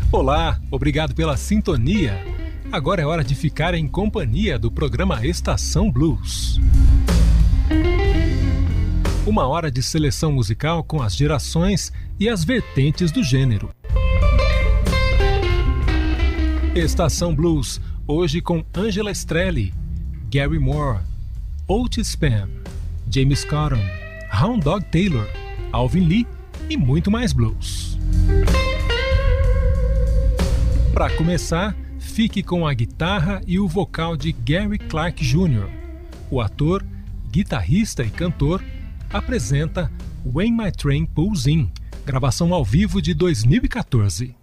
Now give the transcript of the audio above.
Olá, obrigado pela sintonia. Agora é hora de ficar em companhia do programa Estação Blues. Uma hora de seleção musical com as gerações e as vertentes do gênero. Estação Blues, hoje com Angela Strelli, Gary Moore, Otis Spann, James Cotton, Hound Dog Taylor, Alvin Lee e muito mais blues. Para começar, fique com a guitarra e o vocal de Gary Clark Jr. O ator, guitarrista e cantor apresenta When My Train Pulls In, gravação ao vivo de 2014.